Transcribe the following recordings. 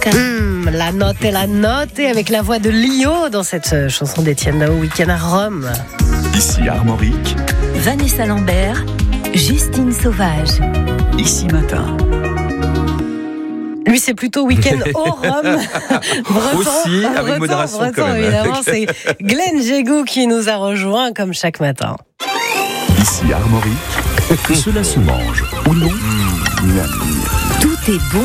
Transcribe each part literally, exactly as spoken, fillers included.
Mmh, la note et la note, et avec la voix de Lio dans cette chanson d'Étienne Dao, Week-end à Rome. Ici Armorique, Vanessa Lambert, Justine Sauvage. Ici Matin. Lui, c'est plutôt week-end au Rhum. Breton, aussi, avec breton, modération breton, quand même. Évidemment, c'est Glenn Jégou qui nous a rejoint comme chaque matin. Ici Armorique, cela se mange ou non? Tout est bon.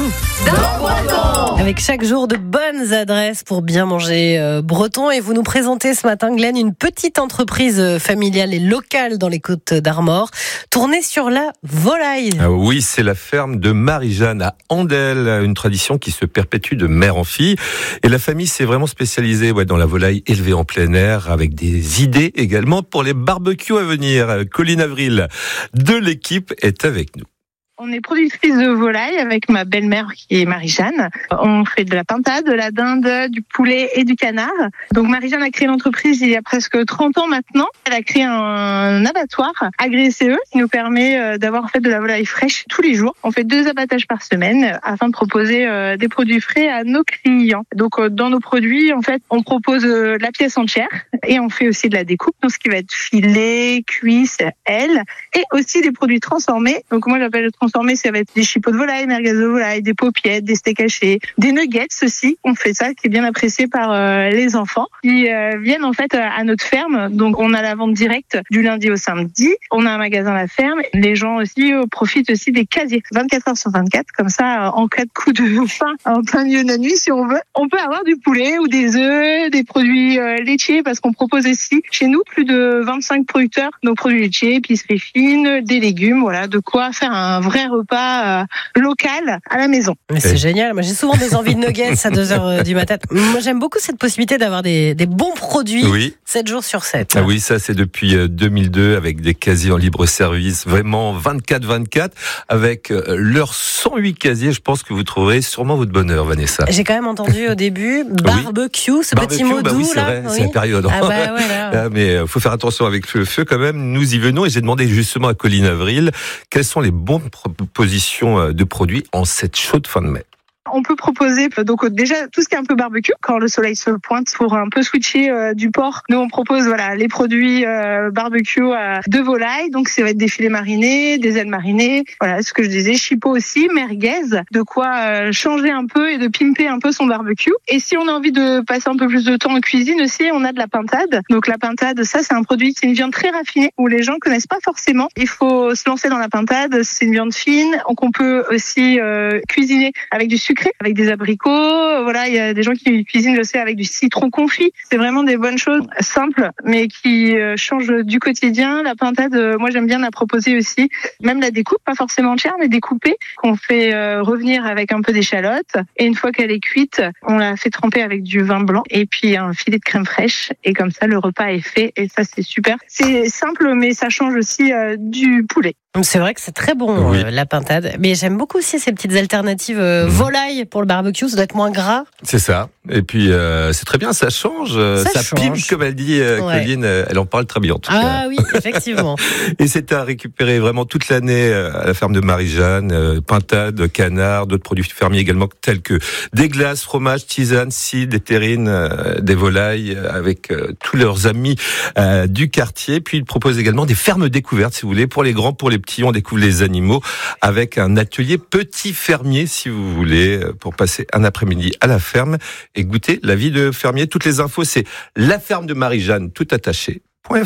Avec chaque jour de bonnes adresses pour bien manger euh, breton. Et vous nous présentez ce matin, Glenn, une petite entreprise euh, familiale et locale dans les Côtes d'Armor, tournée sur la volaille. Ah oui, c'est la ferme de Marie-Jeanne à Andel, une tradition qui se perpétue de mère en fille. Et la famille s'est vraiment spécialisée ouais, dans la volaille élevée en plein air, avec des idées également pour les barbecues à venir. Colline Avril de l'équipe est avec nous. On est productrice de volaille avec ma belle-mère qui est Marie-Jeanne. On fait de la pintade, de la dinde, du poulet et du canard. Donc Marie-Jeanne a créé l'entreprise il y a presque trente ans maintenant. Elle a créé un abattoir agréé C E qui nous permet d'avoir en fait de la volaille fraîche tous les jours. On fait deux abattages par semaine afin de proposer des produits frais à nos clients. Donc dans nos produits, en fait, on propose la pièce entière et on fait aussi de la découpe, donc ce qui va être filet, cuisse, aile, et aussi des produits transformés. Donc moi j'appelle le transformé, ça va être des chipots de volaille, merguez de volaille, des paupiettes, des steaks hachés, des nuggets aussi. On fait ça, qui est bien apprécié par euh, les enfants qui euh, viennent en fait à notre ferme. Donc on a la vente directe du lundi au samedi. On a un magasin à la ferme. Les gens aussi euh, profitent aussi des casiers vingt-quatre heures sur vingt-quatre. Comme ça, euh, en cas de coup de faim, en plein milieu de la nuit, si on veut, on peut avoir du poulet ou des œufs, des produits euh, laitiers, parce qu'on propose aussi chez nous plus de vingt-cinq producteurs. Donc produits laitiers, épicerie fine, des légumes, voilà, de quoi faire un vrai repas euh, local à la maison. Mais c'est génial. Moi, j'ai souvent des envies de nuggets à deux heures du matin. Moi, j'aime beaucoup cette possibilité d'avoir des, des bons produits oui. sept jours sur sept. Ah oui, ça, c'est depuis deux mille deux avec des casiers en libre service, vraiment vingt-quatre vingt-quatre, avec leurs cent huit casiers. Je pense que vous trouverez sûrement votre bonheur, Vanessa. J'ai quand même entendu au début barbecue, oui. ce barbecue, petit mot bah doux oui, c'est là. Vrai, oui. c'est la période. Ah bah ouais, là. Ah, mais il faut faire attention avec le feu quand même. Nous y venons et j'ai demandé justement à Colline Avril quelles sont les bonnes propositions de produits en cette chaude fin de mai. On peut proposer donc déjà tout ce qui est un peu barbecue quand le soleil se pointe pour un peu switcher euh, du porc. Nous on propose voilà les produits euh, barbecue euh, de volaille, donc ça va être des filets marinés, des ailes marinées, voilà ce que je disais, chipot aussi, merguez, de quoi euh, changer un peu et de pimper un peu son barbecue. Et si on a envie de passer un peu plus de temps en cuisine aussi, on a de la pintade. Donc la pintade, ça c'est un produit, c'est une viande très raffinée où les gens connaissent pas forcément. Il faut se lancer dans la pintade, c'est une viande fine, donc on peut aussi euh, cuisiner avec du sucre, avec des abricots, voilà, il y a des gens qui cuisinent, je sais, avec du citron confit. C'est vraiment des bonnes choses simples, mais qui changent du quotidien. La pintade, moi j'aime bien la proposer aussi. Même la découpe, pas forcément entière, mais découpée, qu'on fait revenir avec un peu d'échalote. Et une fois qu'elle est cuite, on la fait tremper avec du vin blanc et puis un filet de crème fraîche. Et comme ça, le repas est fait. Et ça, c'est super. C'est simple, mais ça change aussi euh, du poulet. C'est vrai que c'est très bon, oui. euh, la pintade. Mais j'aime beaucoup aussi ces petites alternatives euh, mmh. volaille pour le barbecue. Ça doit être moins gras. C'est ça. Et puis, euh, c'est très bien, ça change. Ça, ça change. Pime, comme elle dit, euh, ouais. Colline. Elle en parle très bien, en tout ah, cas. Ah oui, effectivement. Et c'est à récupérer vraiment toute l'année à la ferme de Marie-Jeanne. Euh, pintade, canard, d'autres produits fermiers également, tels que des glaces, fromages, tisanes, cidre, des terrines, euh, des volailles, avec euh, tous leurs amis euh, du quartier. Puis, ils proposent également des fermes découvertes, si vous voulez, pour les grands, pour les petits. On découvre les animaux avec un atelier petit fermier, si vous voulez, pour passer un après-midi à la ferme et goûter la vie de fermier. Toutes les infos, c'est la ferme de Marie-Jeanne, tout attaché.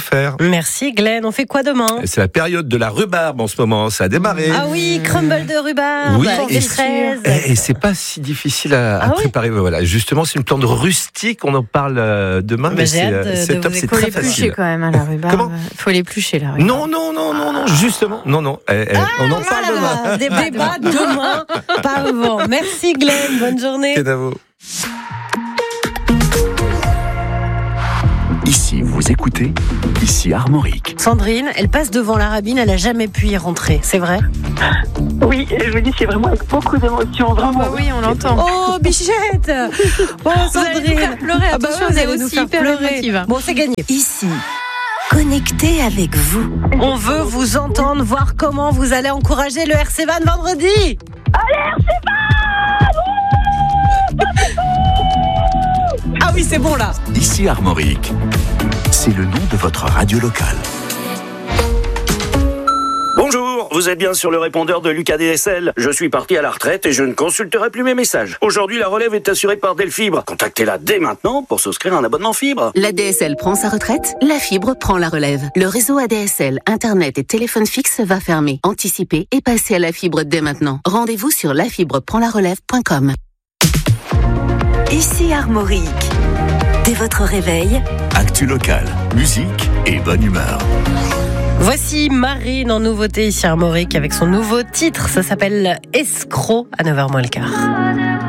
Merci Glenn, on fait quoi demain? C'est la période de la rhubarbe en ce moment, ça a démarré. Ah oui, crumble de rhubarbe, oui, avec des fraises. Et, et c'est pas si difficile à, à ah préparer. Oui voilà, justement, c'est une plante rustique, on en parle demain, bah, mais c'est, de, c'est top, c'est très facile. Il faut l'éplucher quand même à la rhubarbe. Comment? Il faut l'éplucher la rhubarbe. Non, non, non, non, non, justement, non, non. Eh, eh, ah, on en parle voilà, demain. Débat demain, pas avant. Merci Glenn, bonne journée. Kenavo. Ici, vous écoutez, ici Armorique. Sandrine, elle passe devant la rabine, elle n'a jamais pu y rentrer, c'est vrai? Oui, je vous dis, c'est vraiment avec beaucoup d'émotion, vraiment. Oh, bah oui, on l'entend. Oh, bichette. Oh, Sandrine. Vous allez nous faire pleurer, attention, ah bah vous allez allez nous aussi faire hyper pleurer. émotive. Bon, c'est gagné. Ici, connecté avec vous. On veut vous entendre, voir comment vous allez encourager le R C Van vendredi. Allez, R C Van! bon là. Ici Armorique, c'est le nom de votre radio locale. Bonjour, vous êtes bien sur le répondeur de Lucas D S L. Je suis parti à la retraite et je ne consulterai plus mes messages. Aujourd'hui, la relève est assurée par Delfibre. Contactez-la dès maintenant pour souscrire un abonnement fibre. La D S L prend sa retraite, la fibre prend la relève. Le réseau A D S L, Internet et téléphone fixe va fermer. Anticipez et passez à la fibre dès maintenant. Rendez-vous sur la fibre prend la relève point com. Ici Armorique. Dès votre réveil, Actu locale, musique et bonne humeur. Voici Marine en nouveauté ici à Armorique avec son nouveau titre. Ça s'appelle Escroc à neuf heures moins le quart.